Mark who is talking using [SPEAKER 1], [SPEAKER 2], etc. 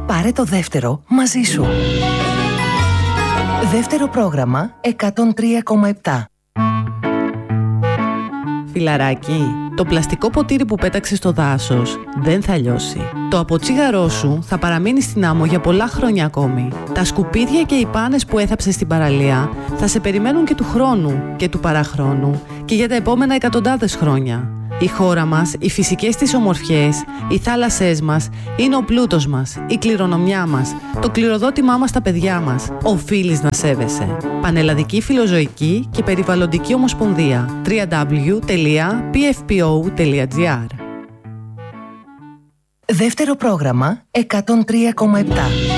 [SPEAKER 1] Πάρε το δεύτερο μαζί σου. Δεύτερο πρόγραμμα 103,7.
[SPEAKER 2] Φιλαράκι, το πλαστικό ποτήρι που πέταξες στο δάσος δεν θα λιώσει. Το αποτσίγαρό σου θα παραμείνει στην άμμο για πολλά χρόνια ακόμη. Τα σκουπίδια και οι πάνες που έθαψες στην παραλία θα σε περιμένουν και του χρόνου και του παραχρόνου και για τα επόμενα εκατοντάδες χρόνια. Η χώρα μας, οι φυσικές της ομορφιές, οι θάλασσές μας είναι ο πλούτος μας, η κληρονομιά μας, το κληροδότημά μας στα παιδιά μας. Οφείλεις να σέβεσαι. Πανελλαδική Φιλοζωική και Περιβαλλοντική Ομοσπονδία. www.pfpo.gr.
[SPEAKER 1] Δεύτερο πρόγραμμα 103,7.